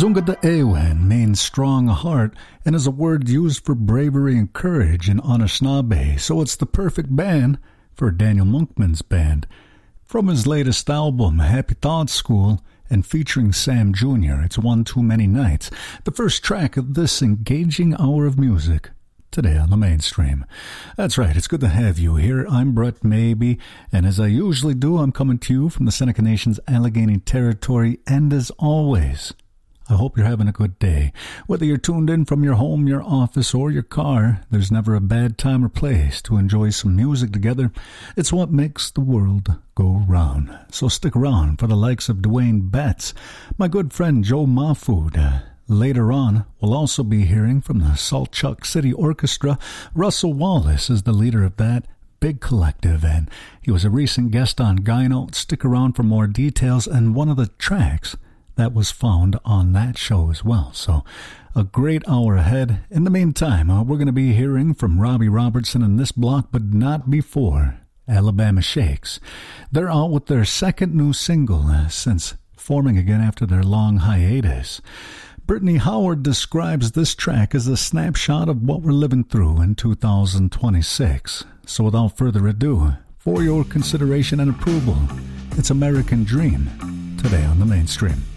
Zunga de Ewen means strong heart and is a word used for bravery and courage in Anishinaabe, so it's the perfect band for Daniel Monkman's band. From his latest album, Happy Thoughts School, and featuring Sam Jr., it's One Too Many Nights, the first track of this engaging hour of music. Today on the Mainstream. That's right, it's good to have you here. I'm Brett Maybe, and as I usually do, I'm coming to you from the Seneca Nation's Allegheny Territory, and as always, I hope you're having a good day. Whether you're tuned in from your home, your office, or your car, there's never a bad time or place to enjoy some music together. It's what makes the world go round. So stick around for the likes of Dwayne Betts, my good friend Joe Mahfood. Later on, we'll also be hearing from the Salt Chuck City Orchestra. Russell Wallace is the leader of that big collective, and he was a recent guest on Gyno. Stick around for more details and one of the tracks that was found on that show as well. So a great hour ahead. In the meantime, we're going to be hearing from Robbie Robertson in this block, but not before Alabama Shakes. They're out with their second new single since forming again after their long hiatus. Brittany Howard describes this track as a snapshot of what we're living through in 2026. So without further ado, for your consideration and approval, it's American Dream, today on the Mainstream.